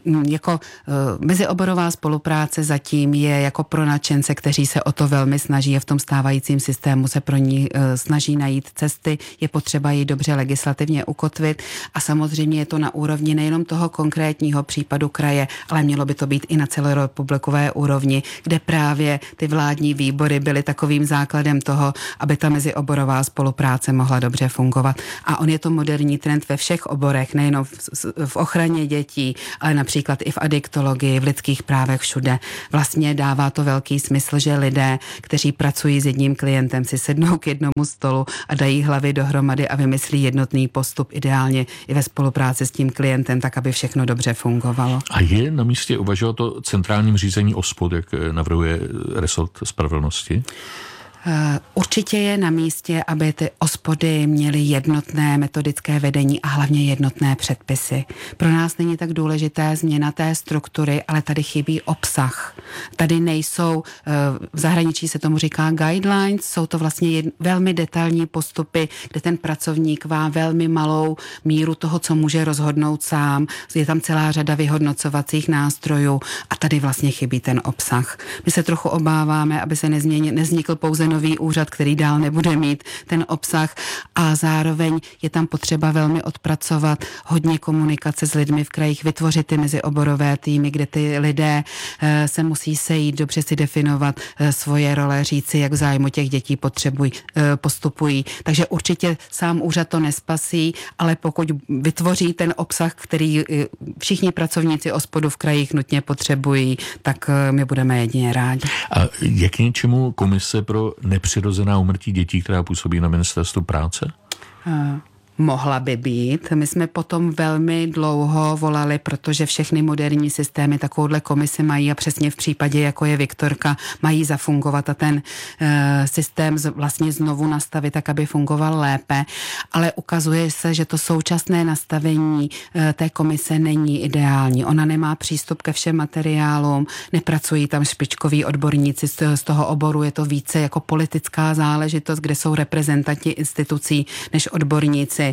jako mezioborová spolupráce zatím je jako pro nadšence, kteří se o to velmi snaží a v tom stávajícím systému se pro ní snaží najít cesty, je potřeba ji dobře legislativně ukotvit a samozřejmě je to na úrovni nejenom toho konkrétního případu kraje, ale mělo by to být i na celorepublikové úrovni, kde právě ty vládní výbory byly takovým základem toho, aby ta mezioborová spolupráce mohla dobře fungovat. A on je to moderní trend ve všech oborech, nejenom v, v ochraně dětí, ale například i v adiktologii, v lidských právech, všude. Vlastně dává to velký smysl, že lidé, kteří pracují s jedním klientem, si sednou k jednomu stolu a dají hlavy dohromady a vymyslí jednotný postup, ideálně i ve spolupráci s tím klientem, tak aby všechno dobře fungovalo.
A je na místě uvažovat o centrálním řízení OSPOD, jak navrhuje resort spravedlnosti?
Určitě je na místě, aby ty ospody měly jednotné metodické vedení a hlavně jednotné předpisy. Pro nás není tak důležité změna té struktury, ale tady chybí obsah. Tady nejsou, v zahraničí se tomu říká guidelines, jsou to vlastně jed, velmi detailní postupy, kde ten pracovník má velmi malou míru toho, co může rozhodnout sám. Je tam celá řada vyhodnocovacích nástrojů a tady vlastně chybí ten obsah. My se trochu obáváme, aby se nezměnil, neznikl pouze nový úřad, který dál nebude mít ten obsah a zároveň je tam potřeba velmi odpracovat hodně komunikace s lidmi v krajích, vytvořit ty mezioborové týmy, kde ty lidé e, se musí sejít, dobře si definovat e, svoje role, říci, jak v zájmu těch dětí potřebují, e, postupují. Takže určitě sám úřad to nespasí, ale pokud vytvoří ten obsah, který e, všichni pracovníci OSPODu v krajích nutně potřebují, tak e, my budeme jedině rádi.
A jak něčemu komise pro nepřirozená úmrtí dětí, která působí na ministerstvu práce?
Uh. Mohla by být. My jsme potom velmi dlouho volali, protože všechny moderní systémy takovouhle komisi mají a přesně v případě, jako je Viktorka, mají zafungovat a ten e, systém z, vlastně znovu nastavit tak, aby fungoval lépe. Ale ukazuje se, že to současné nastavení e, té komise není ideální. Ona nemá přístup ke všem materiálům, nepracují tam špičkoví odborníci z, z toho oboru, je to více jako politická záležitost, kde jsou reprezentanti institucí než odborníci.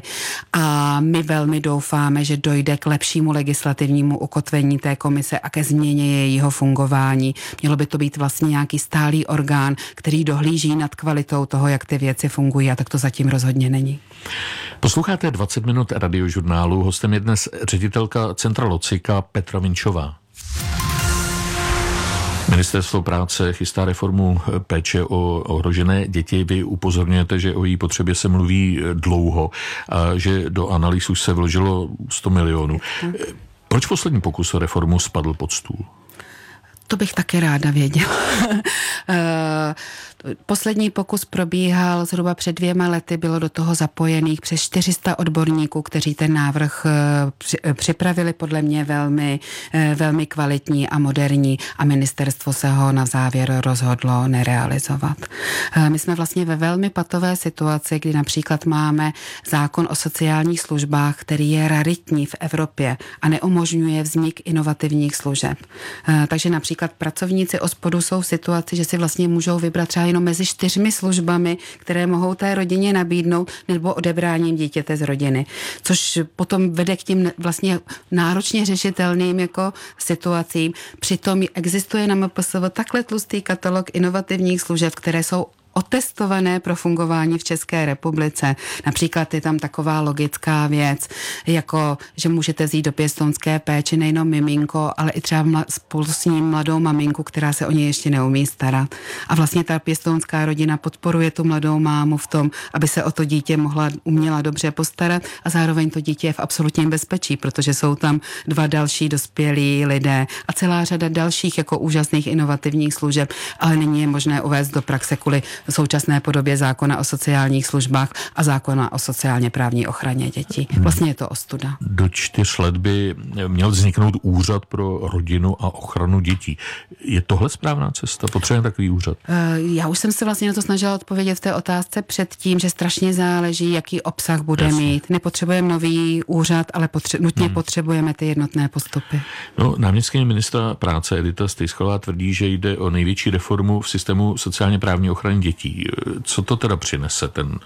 A my velmi doufáme, že dojde k lepšímu legislativnímu ukotvení té komise a ke změně jejího fungování. Mělo by to být vlastně nějaký stálý orgán, který dohlíží nad kvalitou toho, jak ty věci fungují, a tak to zatím rozhodně není.
Posloucháte dvacet minut radiožurnálu. Hostem je dnes ředitelka Centra Locika Petra Vinčová. Ministerstvo práce chystá reformu péče o ohrožené děti. Vy upozorňujete, že o její potřebě se mluví dlouho a že do analýz už se vložilo sto milionů. Proč poslední pokus o reformu spadl pod stůl?
To bych taky ráda věděla. Poslední pokus probíhal zhruba před dvěma lety, bylo do toho zapojených přes čtyři sta odborníků, kteří ten návrh připravili, podle mě velmi, velmi kvalitní a moderní, a ministerstvo se ho na závěr rozhodlo nerealizovat. My jsme vlastně ve velmi patové situaci, kdy například máme zákon o sociálních službách, který je raritní v Evropě a neumožňuje vznik inovativních služeb. Takže například pracovníci OSPODu jsou v situaci, že si vlastně můžou vybrat třeba jenom mezi čtyřmi službami, které mohou té rodině nabídnout, nebo odebráním dítěte z rodiny. Což potom vede k tím vlastně náročně řešitelným jako situacím. Přitom existuje na M P S V takhle tlustý katalog inovativních služeb, které jsou otestované pro fungování v České republice. Například je tam taková logická věc, jako že můžete vzít do pěstounské péče nejenom miminko, ale i třeba mla, spolu s ním mladou maminku, která se o ně ještě neumí starat. A vlastně ta pěstounská rodina podporuje tu mladou mámu v tom, aby se o to dítě mohla uměla dobře postarat, a zároveň to dítě je v absolutním bezpečí, protože jsou tam dva další dospělí lidé a celá řada dalších jako úžasných inovativních služeb, ale není je možné uvést do praxe kvůli v současné podobě zákona o sociálních službách a zákona o sociálně právní ochraně dětí. Vlastně je to ostuda.
Do čtyř let by měl vzniknout úřad pro rodinu a ochranu dětí. Je tohle správná cesta? Potřebujeme takový úřad?
Já už jsem se vlastně na to snažila odpovědět v té otázce předtím, že strašně záleží, jaký obsah bude Jasně. mít. Nepotřebujeme nový úřad, ale potře- nutně hmm. potřebujeme ty jednotné postupy.
No, náměstkyně ministra práce Edita Stejskalová tvrdí, že jde o největší reformu v systému sociálně právní ochrany dětí dětí. Co to teda přinese, ten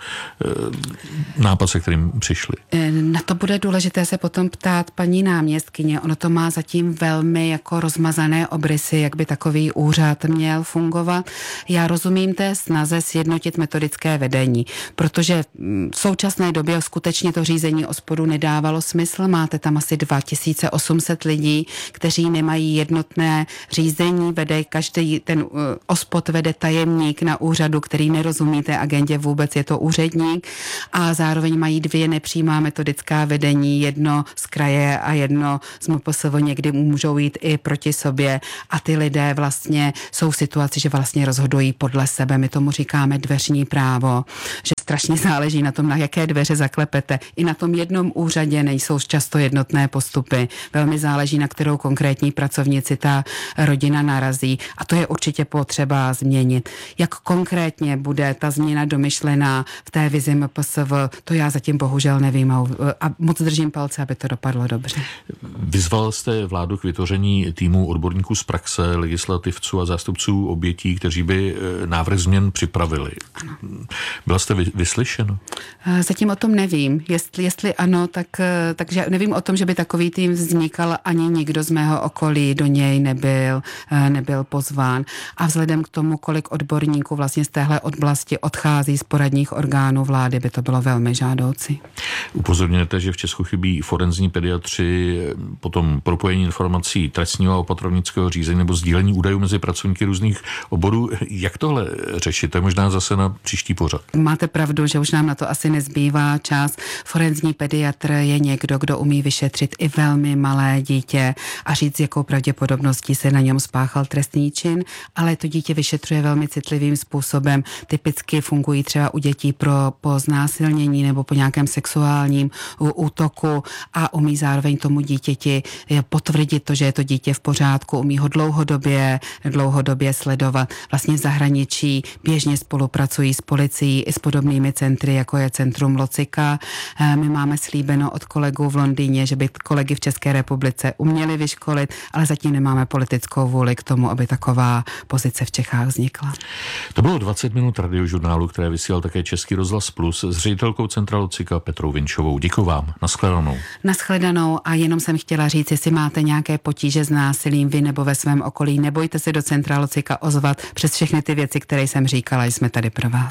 nápad, se kterým přišli?
Na to bude důležité se potom ptát paní náměstkyně. Ono to má zatím velmi jako rozmazané obrysy, jak by takový úřad měl fungovat. Já rozumím té snaze sjednotit metodické vedení, protože v současné době skutečně to řízení OSPODu nedávalo smysl. Máte tam asi dva tisíce osm set lidí, kteří nemají jednotné řízení, vede každý ten OSPOD vede tajemník na úřadu, který nerozumí té agendě vůbec, je to úředník, a zároveň mají dvě nepřímá metodická vedení, jedno z kraje a jedno z M P S V, někdy můžou jít i proti sobě a ty lidé vlastně jsou v situaci, že vlastně rozhodují podle sebe. My tomu říkáme dveřní právo, že strašně záleží na tom, na jaké dveře zaklepete. I na tom jednom úřadě nejsou často jednotné postupy. Velmi záleží, na kterou konkrétní pracovnici ta rodina narazí a to je určitě potřeba změnit. Jak konkrétně bude ta změna domyšlená v té vizi M P S V, to já zatím bohužel nevím a moc držím palce, aby to dopadlo dobře.
Vyzval jste vládu k vytvoření týmu odborníků z praxe, legislativců a zástupců obětí, kteří by návrh změn připravili. Ano. Byla jste vyslyšeno?
Zatím o tom nevím. Jestli, jestli ano, tak, takže nevím o tom, že by takový tým vznikal, ani nikdo z mého okolí do něj nebyl, nebyl pozván. A vzhledem k tomu, kolik odborníků vlastně z téhle oblasti odchází z poradních orgánů vlády, by to bylo velmi žádoucí.
Upozorňujete, že v Česku chybí forenzní pediatři, potom propojení informací trestního a opatrovnického řízení nebo sdílení údajů mezi pracovníky různých oborů. Jak tohle řešit? To je možná zase na příští pořad.
Máte pravdu, že už nám na to asi nezbývá čas. Forenzní pediatr je někdo, kdo umí vyšetřit i velmi malé dítě a říct, jakou pravděpodobností se na něm spáchal trestný čin, ale to dítě vyšetřuje velmi citlivým způsobem. Typicky fungují třeba u dětí pro po znásilnění nebo po nějakém sexuálním útoku a umí zároveň tomu dítěti potvrdit to, že je to dítě v pořádku, umí ho dlouhodobě, dlouhodobě sledovat. Vlastně v zahraničí běžně spolupracují s policií i s podobnými centry, jako je Centrum Locika. My máme slíbeno od kolegů v Londýně, že by kolegy v České republice uměli vyškolit, ale zatím nemáme politickou vůli k tomu, aby taková pozice v Čechách vznikla.
To bylo dvacet minut radiožurnálu, které vysílal také Český rozhlas Plus s ředitelkou Centra Locika Petrou Vinčovou. Děkuji vám. Naschledanou.
Naschledanou a jenom jsem chtěla říct, jestli máte nějaké potíže s násilím vy nebo ve svém okolí, nebojte se do Centra Locika ozvat přes všechny ty věci, které jsem říkala, jsme tady pro vás.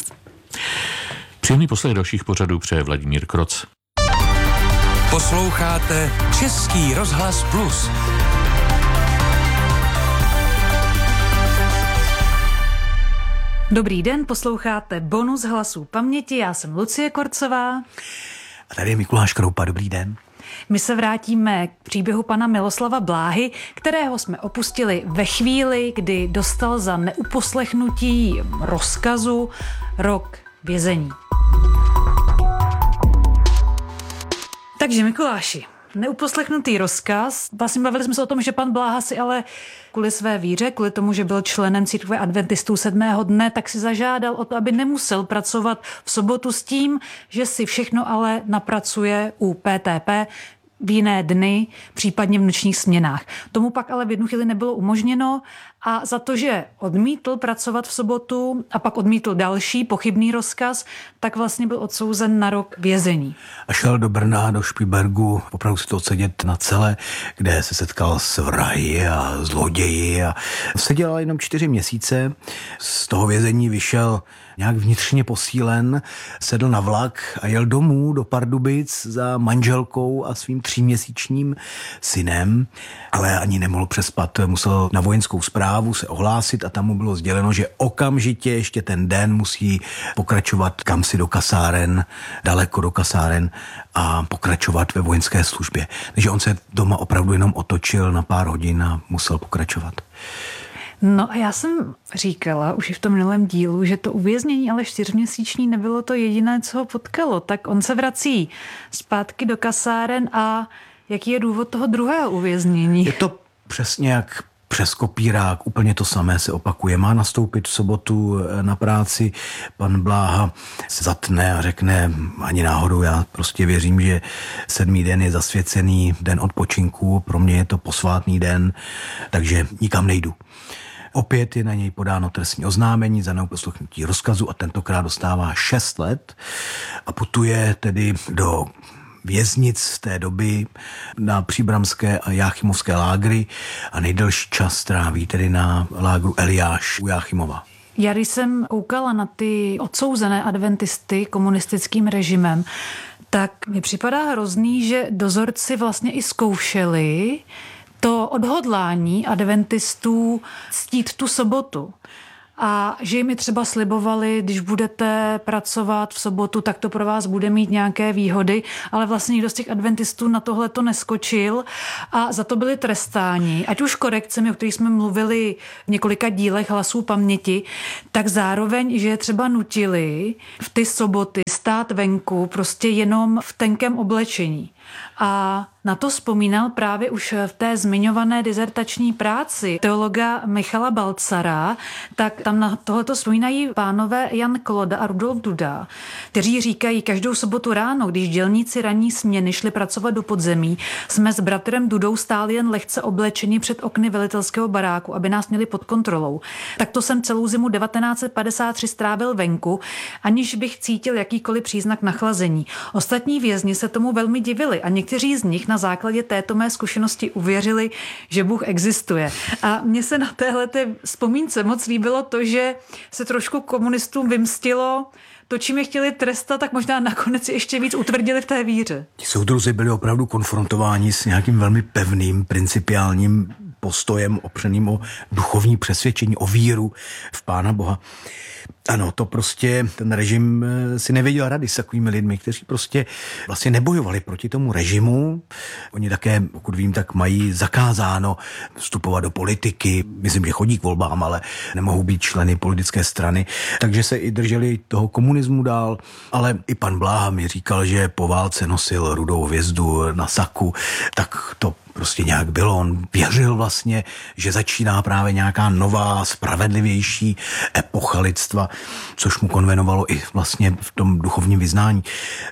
Příjemný poslech dalších pořadů přeje Vladimír Kroc.
Posloucháte Český rozhlas Plus.
Dobrý den, posloucháte Bonus hlasů paměti, já jsem Lucie Korcová.
A tady je Mikuláš Kroupa, dobrý den.
My se vrátíme k příběhu pana Miloslava Bláhy, kterého jsme opustili ve chvíli, kdy dostal za neuposlechnutí rozkazu rok vězení. Takže Mikuláši, neuposlechnutý rozkaz. Vlastně bavili jsme se o tom, že pan Bláha si ale kvůli své víře, kvůli tomu, že byl členem církve adventistů sedmého dne, tak si zažádal o to, aby nemusel pracovat v sobotu s tím, že si všechno ale napracuje u P T P v jiné dny, případně v nočních směnách. Tomu pak ale v jednu chvíli nebylo umožněno a za to, že odmítl pracovat v sobotu a pak odmítl další pochybný rozkaz, tak vlastně byl odsouzen na rok vězení.
A šel do Brna, do Špibergu, opravdu si to odsedět na cele, kde se setkal s vrahy a zloději a seděl jenom čtyři měsíce. Z toho vězení vyšel nějak vnitřně posílen, sedl na vlak a jel domů do Pardubic za manželkou a svým tříměsíčním synem, ale ani nemohl přespat, musel na vojenskou správu se ohlásit a tam mu bylo sděleno, že okamžitě ještě ten den musí pokračovat kamsi do kasáren, daleko do kasáren a pokračovat ve vojenské službě. Takže on se doma opravdu jenom otočil na pár hodin a musel pokračovat.
No a já jsem říkala už i v tom minulém dílu, že to uvěznění ale čtyřměsíční nebylo to jediné, co ho potkalo. Tak on se vrací zpátky do kasáren a jaký je důvod toho druhého uvěznění?
Je to přesně jak přes kopírák, úplně to samé se opakuje. Má nastoupit v sobotu na práci, pan Bláha se zatne a řekne, ani náhodou, já prostě věřím, že sedmý den je zasvěcený den odpočinku, pro mě je to posvátný den, takže nikam nejdu. Opět je na něj podáno trestní oznámení za neuposlechnutí rozkazu a tentokrát dostává šest let a putuje tedy do věznic té doby na příbramské a jáchymovské lágry a nejdelší čas tráví tedy na lágru Eliáš u Jáchymova.
Já když jsem koukala na ty odsouzené adventisty komunistickým režimem, tak mi připadá hrozný, že dozorci vlastně i zkoušeli to odhodlání adventistů ctít tu sobotu. A že jim třeba slibovali, když budete pracovat v sobotu, tak to pro vás bude mít nějaké výhody, ale vlastně nikdo z těch adventistů na tohle to neskočil a za to byli trestáni. Ať už korekcemi, o kterých jsme mluvili v několika dílech Hlasů paměti, tak zároveň, že je třeba nutili v ty soboty stát venku prostě jenom v tenkém oblečení. A na to vzpomínal právě už v té zmiňované dizertační práci teologa Michala Balcara, tak tam na tohleto vzpomínají pánové Jan Kloda a Rudolf Duda, kteří říkají, každou sobotu ráno, když dělníci ranní směny šli pracovat do podzemí, jsme s bratrem Dudou stáli jen lehce oblečeni před okny velitelského baráku, aby nás měli pod kontrolou. Tak to jsem celou zimu devatenáct set padesát tři strávil venku, aniž bych cítil jakýkoliv příznak nachlazení. Ostatní vězni se tomu velmi divili a někteří z nich na základě této mé zkušenosti uvěřili, že Bůh existuje. A mně se na téhleté vzpomínce moc líbilo to, že se trošku komunistům vymstilo to, čím je chtěli trestat, tak možná nakonec ještě víc utvrdili v té víře.
Ti soudruzi byli opravdu konfrontováni s nějakým velmi pevným, principiálním postojem opřeným o duchovní přesvědčení, o víru v Pána Boha. Ano, to prostě ten režim si nevěděl rady s takovými lidmi, kteří prostě vlastně nebojovali proti tomu režimu. Oni také, pokud vím, tak mají zakázáno vstupovat do politiky. Myslím, že chodí k volbám, ale nemohou být členy politické strany. Takže se i drželi toho komunismu dál. Ale i pan Bláha mi říkal, že po válce nosil rudou hvězdu na saku, tak to prostě nějak bylo. On věřil vlastně, že začíná právě nějaká nová, spravedlivější epocha lidstva, což mu konvenovalo i vlastně v tom duchovním vyznání.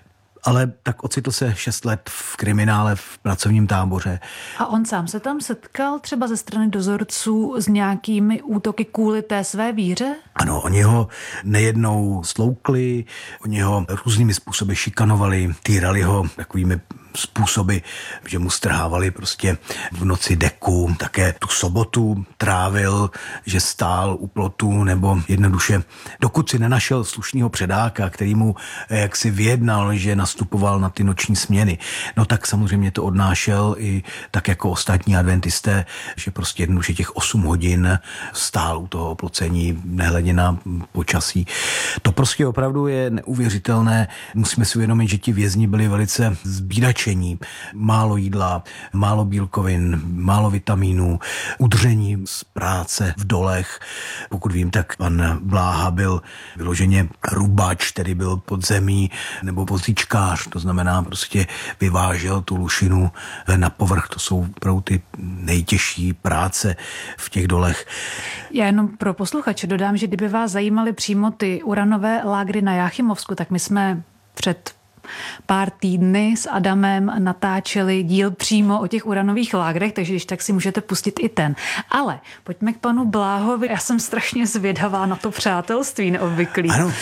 Ale tak ocitl se šest let v kriminále, v pracovním táboře.
A on sám se tam setkal třeba ze strany dozorců s nějakými útoky kvůli té své víře?
Ano, oni ho nejednou sloukli, oni ho různými způsoby šikanovali, týrali ho takovými způsoby, že mu strhávali prostě v noci deku, také tu sobotu trávil, že stál u plotu, nebo jednoduše, dokud si nenašel slušného předáka, který mu jaksi vyjednal, že nastupoval na ty noční směny. No tak samozřejmě to odnášel i tak jako ostatní adventisté, že prostě jednoduše těch osm hodin stál u toho oplocení, nehledě na počasí. To prostě opravdu je neuvěřitelné. Musíme si uvědomit, že ti vězni byli velice zbídačení. Málo jídla, málo bílkovin, málo vitamínů, udržení z práce v dolech. Pokud vím, tak pan Bláha byl vyloženě rubač, který byl pod zemí, nebo vozíčkář, to znamená prostě vyvážel tu lušinu na povrch. To jsou opravdu ty nejtěžší práce v těch dolech.
Já jenom pro posluchače dodám, že kdyby vás zajímaly přímo ty uranové lágry na Jáchymovsku, tak my jsme před pár týdny s Adamem natáčeli díl přímo o těch uranových lágrech, takže když tak si můžete pustit i ten. Ale pojďme k panu Bláhovi. Já jsem strašně zvědavá na to přátelství neobvyklý.
Ano.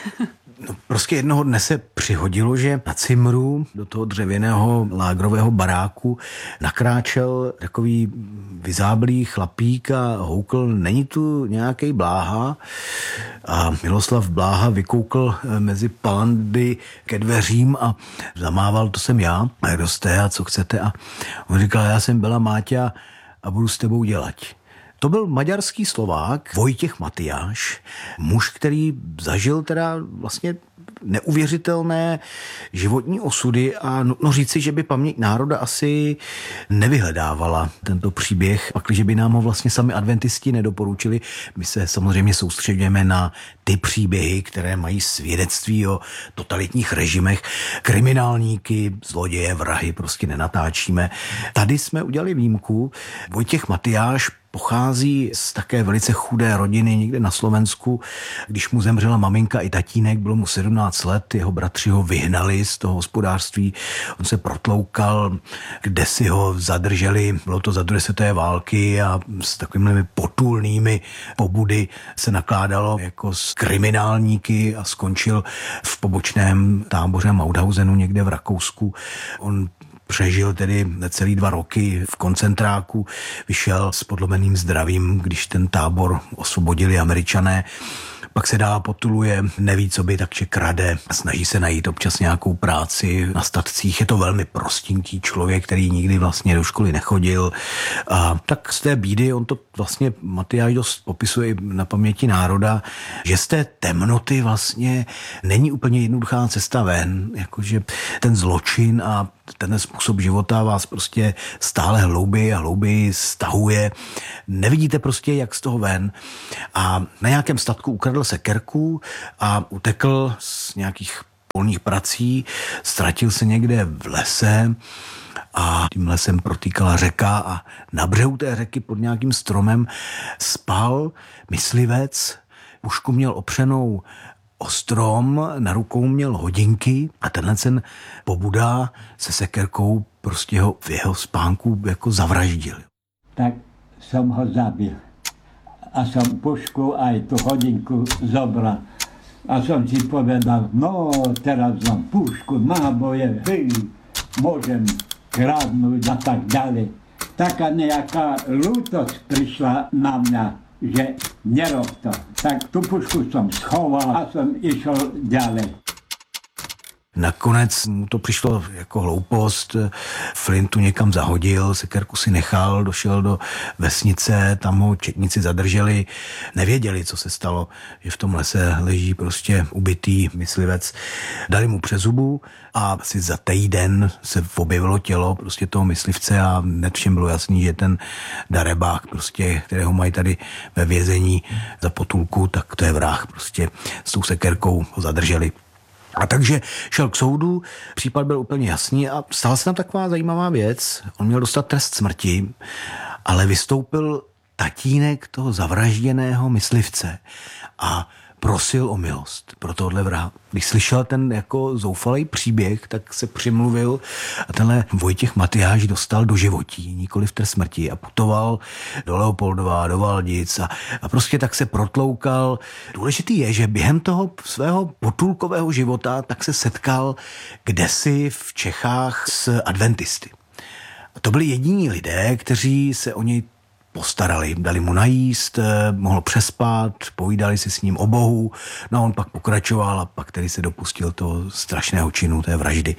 No, prostě jednoho dne se přihodilo, že na cimru do toho dřevěného lágrového baráku nakráčel takový vyzáblý chlapík a houkl, není tu nějaký Bláha? A Miloslav Bláha vykoukl mezi palandy ke dveřím a zamával, to jsem já. A kdo jste a co chcete? A on říkal, já jsem byla Máťa a budu s tebou dělat. To byl maďarský Slovák Vojtěch Matyáš, muž, který zažil teda vlastně neuvěřitelné životní osudy a nutno říci, že by paměť národa asi nevyhledávala tento příběh, pakliže by nám ho vlastně sami adventisti nedoporučili. My se samozřejmě soustředujeme na ty příběhy, které mají svědectví o totalitních režimech. Kriminálníky, zloděje, vrahy prostě nenatáčíme. Tady jsme udělali výjimku. Vojtěch Matyáš pochází z také velice chudé rodiny někde na Slovensku. Když mu zemřela maminka i tatínek, bylo mu sedmnáct let, jeho bratři ho vyhnali z toho hospodářství, on se protloukal, kde si ho zadrželi, bylo to za druhé světové války a s takovými potulnými pobudy se nakládalo jako s kriminálníky a skončil v pobočném táboře Mauthausenu někde v Rakousku. On přežil tedy necelý dva roky v koncentráku, vyšel s podlomeným zdravím, když ten tábor osvobodili Američané. Pak se dál potuluje, neví, co by, takže krade, snaží se najít občas nějakou práci na statcích. Je to velmi prostinký člověk, který nikdy vlastně do školy nechodil. A tak z té bídy, on to vlastně Matyáš dost popisuje na paměti národa, že z té temnoty vlastně není úplně jednoduchá cesta ven, jakože ten zločin a ten způsob života vás prostě stále hlouběji a hlouběji stahuje. Nevidíte prostě, jak z toho ven. A na nějakém statku ukradl sekerku a utekl z nějakých polních prací, ztratil se někde v lese a tím lesem protýkala řeka a na břehu té řeky pod nějakým stromem spal myslivec, pušku měl opřenou o strom, na rukou měl hodinky a tenhle ten pobuda se sekerkou prostě ho v jeho spánku jako zavraždil.
Tak som ho zabil a som pušku aj tú hodinku zobral. A som si povedal, no teraz mám pušku, náboje, hej, môžem kradnúť a tak ďalej. Taká nejaká lútosť prišla na mňa, že nerob to. Tak tu pušku som schoval a som išiel ďalej.
Nakonec mu to přišlo jako hloupost, flintu někam zahodil, sekerku si nechal, došel do vesnice, tam ho četníci zadrželi, nevěděli, co se stalo, že v tom lese leží prostě ubitý myslivec. Dali mu přes zubu a asi za týden se objevilo tělo prostě toho myslivce a hned všem bylo jasný, že ten darebák, prostě, kterého mají tady ve vězení za potulku, tak to je vrah, prostě s tou sekerkou ho zadrželi. A takže šel k soudu, případ byl úplně jasný a stala se tam taková zajímavá věc. On měl dostat trest smrti, ale vystoupil tatínek toho zavražděného myslivce a prosil o milost pro tohle vraha. Když slyšel ten jako zoufalý příběh, tak se přimluvil a tenhle Vojtěch Matyáš dostal do životí, nikoli v trest smrti a putoval do Leopoldova, do Valdic a, a prostě tak se protloukal. Důležitý je, že během toho svého potulkového života tak se setkal kdesi v Čechách s adventisty. A to byli jediní lidé, kteří se o něj postarali, dali mu najíst, mohl přespat, povídali si s ním o Bohu, no a on pak pokračoval a pak tedy se dopustil toho strašného činu, té vraždy.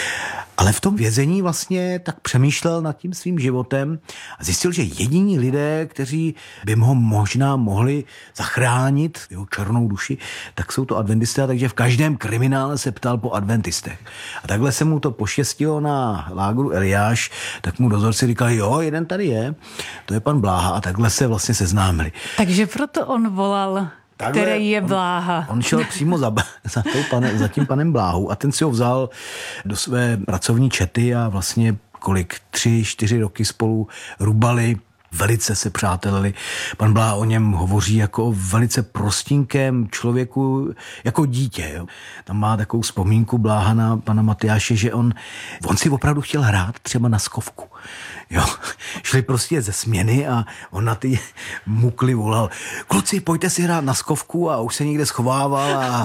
Ale v tom vězení vlastně tak přemýšlel nad tím svým životem a zjistil, že jediní lidé, kteří by ho možná mohli zachránit, jeho černou duši, tak jsou to adventisté, takže v každém kriminále se ptal po adventistech. A takhle se mu to poštěstilo na lágru Eliáš, tak mu dozorci říkali, jo, jeden tady je, to je pan Bláha a takhle se vlastně seznámili.
Takže proto on volal... Takhle, který je Bláha.
On, on šel přímo za, za, pane, za tím panem Bláhou a ten si ho vzal do své pracovní čety a vlastně kolik tři, čtyři roky spolu rubali, velice se přátelili. Pan Bláha o něm hovoří jako o velice prostinkém člověku, jako dítě. Jo. Tam má takovou vzpomínku Bláha na pana Matyáše, že on, on si opravdu chtěl hrát třeba na skovku. Jo, šli prostě ze směny a on na ty mukly volal, kluci, pojďte si hrát na skovku a už se někde schovával a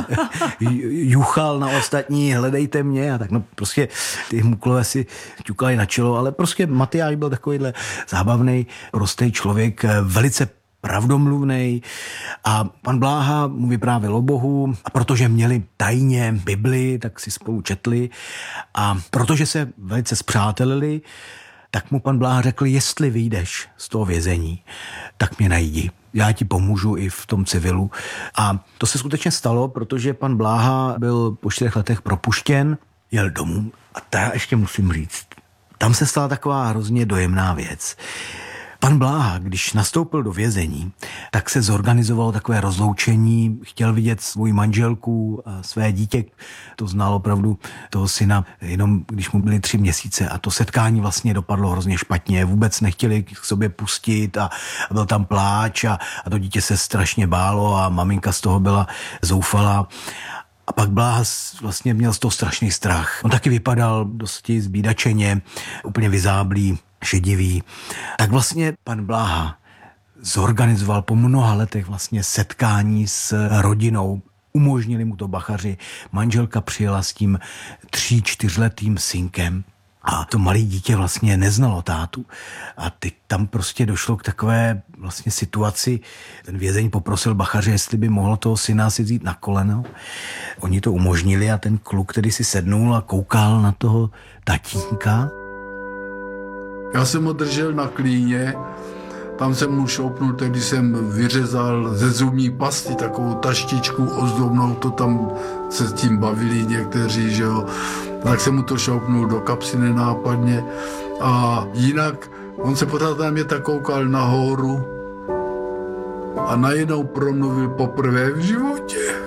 juchal na ostatní, hledejte mě a tak. No prostě ty muklové si ťukali na čelo, ale prostě Matyáš byl takovýhle zábavný, prostý člověk, velice pravdomluvnej a pan Bláha mu vyprávěl o Bohu a protože měli tajně Bibli, tak si spolu četli a protože se velice spřátelili, tak mu pan Bláha řekl, jestli vyjdeš z toho vězení, tak mě najdi. Já ti pomůžu i v tom civilu. A to se skutečně stalo, protože pan Bláha byl po čtyřech letech propuštěn, jel domů a ta ještě musím říct, tam se stala taková hrozně dojemná věc. Pan Bláha, když nastoupil do vězení, tak se zorganizovalo takové rozloučení, chtěl vidět svou manželku a své dítě, to znal opravdu toho syna, jenom když mu byly tři měsíce a to setkání vlastně dopadlo hrozně špatně, vůbec nechtěli k sobě pustit a, a byl tam pláč a, a to dítě se strašně bálo a maminka z toho byla zoufalá. A pak Bláha vlastně měl z toho strašný strach. On taky vypadal dosti zbídačeně, úplně vyzáblý, šedivý. Tak vlastně pan Bláha zorganizoval po mnoha letech vlastně setkání s rodinou. Umožnili mu to bachaři. Manželka přijela s tím tří, čtyřletým synkem. A to malé dítě vlastně neznalo tátu. A teď tam prostě došlo k takové vlastně situaci. Ten vězeň poprosil bachaře, jestli by mohl toho syna si vzít na koleno. Oni to umožnili a ten kluk tedy si sednul a koukal na toho tatínka.
Já jsem ho držel na klíně, tam jsem mu šoupnul, když jsem vyřezal ze zubní pasty takovou taštičku ozdobnou, to tam se s tím bavili někteří, že jo. Tak jsem mu to šoupnul do kapsy nenápadně a jinak on se pořád na mě tak koukal nahoru a najednou promluvil poprvé v životě.